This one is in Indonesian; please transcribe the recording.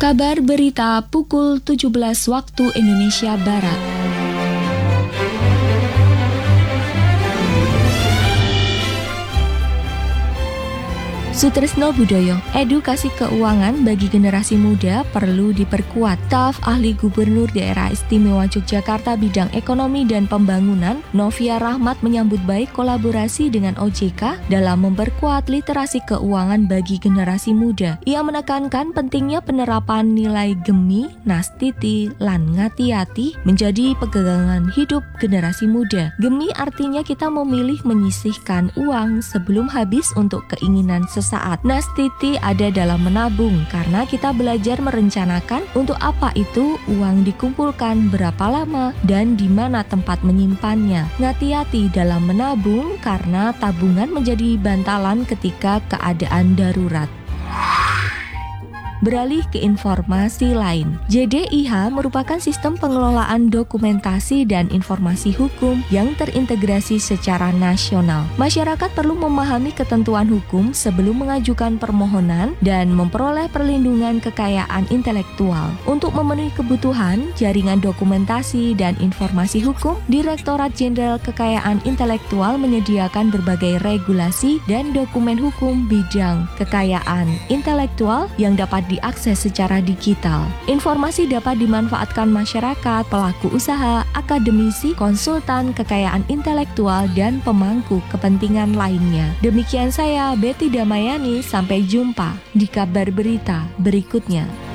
Kabar berita pukul 17 waktu Indonesia Barat. Sutrisno Budoyo, edukasi keuangan bagi generasi muda perlu diperkuat. Staf Ahli Gubernur Daerah Istimewa Yogyakarta bidang ekonomi dan pembangunan, Novia Rahmat menyambut baik kolaborasi dengan OJK dalam memperkuat literasi keuangan bagi generasi muda. Ia menekankan pentingnya penerapan nilai gemi, nastiti, lan ngati-ati menjadi pegangan hidup generasi muda. Gemi artinya kita memilih menyisihkan uang sebelum habis untuk keinginan sesaat. Nastiti ada dalam menabung karena kita belajar merencanakan untuk apa itu uang dikumpulkan, berapa lama, dan di mana tempat menyimpannya. Ngati-ati dalam menabung karena tabungan menjadi bantalan ketika keadaan darurat. Beralih ke informasi lain, JDIH merupakan sistem pengelolaan dokumentasi dan informasi hukum yang terintegrasi secara nasional. Masyarakat perlu memahami ketentuan hukum sebelum mengajukan permohonan dan memperoleh perlindungan kekayaan intelektual. Untuk memenuhi kebutuhan jaringan dokumentasi dan informasi hukum, Direktorat Jenderal Kekayaan Intelektual menyediakan berbagai regulasi dan dokumen hukum bidang kekayaan intelektual yang dapat diakses secara digital. Informasi dapat dimanfaatkan masyarakat, pelaku usaha, akademisi, konsultan kekayaan intelektual, dan pemangku kepentingan lainnya. Demikian saya, Betty Damayani. Sampai jumpa di kabar berita berikutnya.